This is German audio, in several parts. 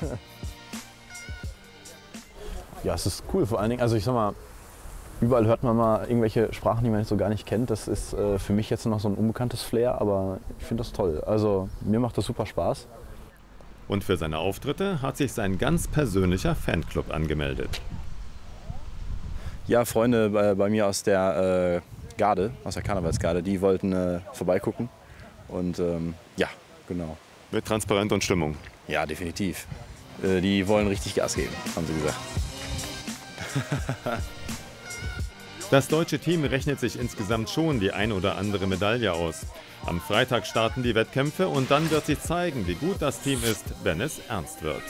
Ja, es ist cool vor allen Dingen. Also ich sag mal, überall hört man mal irgendwelche Sprachen, die man so gar nicht kennt. Das ist für mich jetzt noch so ein unbekanntes Flair, aber ich finde das toll. Also mir macht das super Spaß. Und für seine Auftritte hat sich sein ganz persönlicher Fanclub angemeldet. Ja, Freunde bei mir aus der Garde, aus der Karnevalsgarde, die wollten vorbeigucken. Und ja, genau. Mit Transparent und Stimmung. Ja, definitiv. Die wollen richtig Gas geben, haben sie gesagt. Das deutsche Team rechnet sich insgesamt schon die ein oder andere Medaille aus. Am Freitag starten die Wettkämpfe und dann wird sich zeigen, wie gut das Team ist, wenn es ernst wird.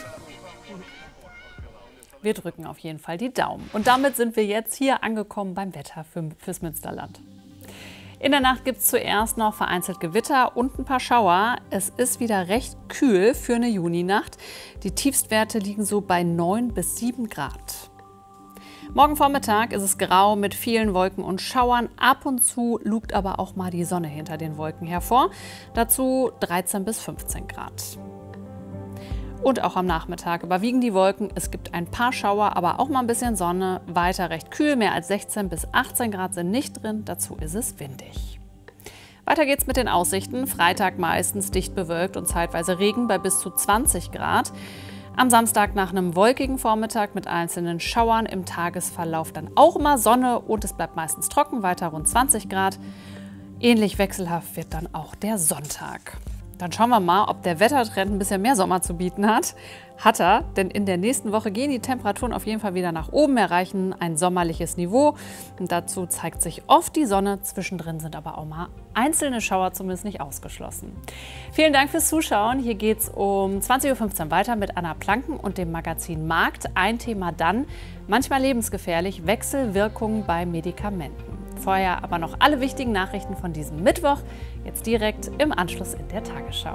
Wir drücken auf jeden Fall die Daumen. Und damit sind wir jetzt hier angekommen beim Wetter fürs Münsterland. In der Nacht gibt es zuerst noch vereinzelt Gewitter und ein paar Schauer. Es ist wieder recht kühl für eine Juninacht. Die Tiefstwerte liegen so bei 9 bis 7 Grad. Morgen Vormittag ist es grau mit vielen Wolken und Schauern. Ab und zu lugt aber auch mal die Sonne hinter den Wolken hervor. Dazu 13 bis 15 Grad. Und auch am Nachmittag überwiegen die Wolken. Es gibt ein paar Schauer, aber auch mal ein bisschen Sonne. Weiter recht kühl, mehr als 16 bis 18 Grad sind nicht drin. Dazu ist es windig. Weiter geht's mit den Aussichten. Freitag meistens dicht bewölkt und zeitweise Regen bei bis zu 20 Grad. Am Samstag nach einem wolkigen Vormittag mit einzelnen Schauern im Tagesverlauf dann auch immer Sonne und es bleibt meistens trocken, weiter rund 20 Grad. Ähnlich wechselhaft wird dann auch der Sonntag. Dann schauen wir mal, ob der Wettertrend ein bisschen mehr Sommer zu bieten hat. Hat er, denn in der nächsten Woche gehen die Temperaturen auf jeden Fall wieder nach oben, erreichen ein sommerliches Niveau. Und dazu zeigt sich oft die Sonne, zwischendrin sind aber auch mal einzelne Schauer zumindest nicht ausgeschlossen. Vielen Dank fürs Zuschauen. Hier geht es um 20:15 Uhr weiter mit Anna Planken und dem Magazin Markt. Ein Thema dann, manchmal lebensgefährlich, Wechselwirkungen bei Medikamenten. Vorher aber noch alle wichtigen Nachrichten von diesem Mittwoch, jetzt direkt im Anschluss in der Tagesschau.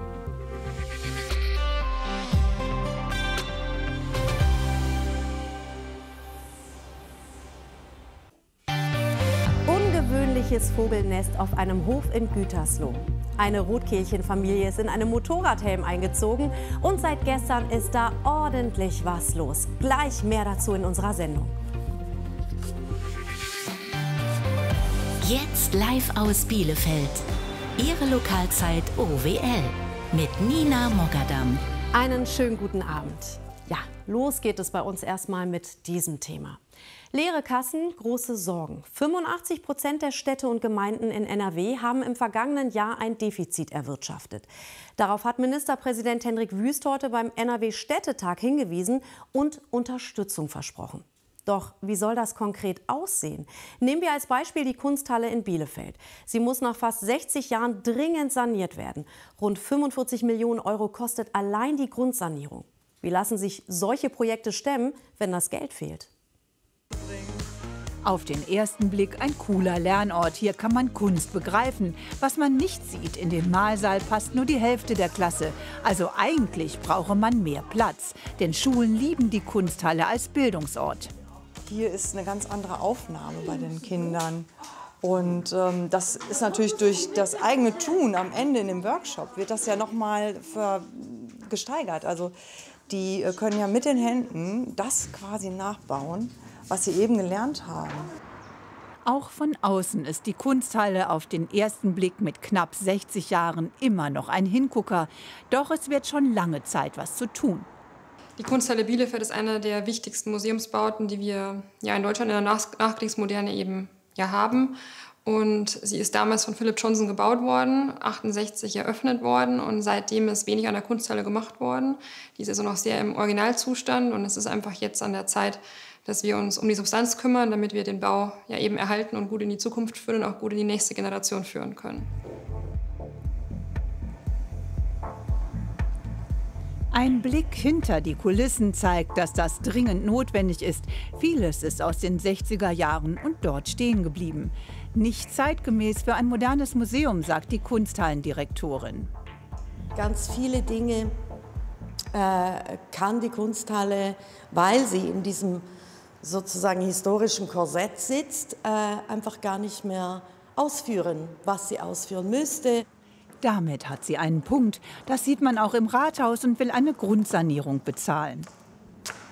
Ungewöhnliches Vogelnest auf einem Hof in Gütersloh. Eine Rotkehlchenfamilie ist in einem Motorradhelm eingezogen und seit gestern ist da ordentlich was los. Gleich mehr dazu in unserer Sendung. Jetzt live aus Bielefeld. Ihre Lokalzeit OWL mit Nina Mogadam. Einen schönen guten Abend. Ja, los geht es bei uns erstmal mit diesem Thema. Leere Kassen, große Sorgen. 85% der Städte und Gemeinden in NRW haben im vergangenen Jahr ein Defizit erwirtschaftet. Darauf hat Ministerpräsident Hendrik Wüst heute beim NRW-Städtetag hingewiesen und Unterstützung versprochen. Doch wie soll das konkret aussehen? Nehmen wir als Beispiel die Kunsthalle in Bielefeld. Sie muss nach fast 60 Jahren dringend saniert werden. Rund 45 Millionen Euro kostet allein die Grundsanierung. Wie lassen sich solche Projekte stemmen, wenn das Geld fehlt? Auf den ersten Blick ein cooler Lernort. Hier kann man Kunst begreifen. Was man nicht sieht, in den Malsaal passt nur die Hälfte der Klasse. Also eigentlich brauche man mehr Platz. Denn Schulen lieben die Kunsthalle als Bildungsort. Hier ist eine ganz andere Aufnahme bei den Kindern. Und das ist natürlich durch das eigene Tun am Ende in dem Workshop, wird das ja nochmal gesteigert. Also die können ja mit den Händen das quasi nachbauen, was sie eben gelernt haben. Auch von außen ist die Kunsthalle auf den ersten Blick mit knapp 60 Jahren immer noch ein Hingucker. Doch es wird schon lange Zeit, was zu tun. Die Kunsthalle Bielefeld ist eine der wichtigsten Museumsbauten, die wir in Deutschland in der Nachkriegsmoderne eben haben. Und sie ist damals von Philipp Johnson gebaut worden, 1968 eröffnet worden und seitdem ist wenig an der Kunsthalle gemacht worden. Die ist also noch sehr im Originalzustand und es ist einfach jetzt an der Zeit, dass wir uns um die Substanz kümmern, damit wir den Bau eben erhalten und gut in die Zukunft führen und auch gut in die nächste Generation führen können. Ein Blick hinter die Kulissen zeigt, dass das dringend notwendig ist. Vieles ist aus den 60er Jahren und dort stehen geblieben. Nicht zeitgemäß für ein modernes Museum, sagt die Kunsthallendirektorin. Ganz viele Dinge kann die Kunsthalle, weil sie in diesem sozusagen historischen Korsett sitzt, einfach gar nicht mehr ausführen, was sie ausführen müsste. Damit hat sie einen Punkt. Das sieht man auch im Rathaus und will eine Grundsanierung bezahlen.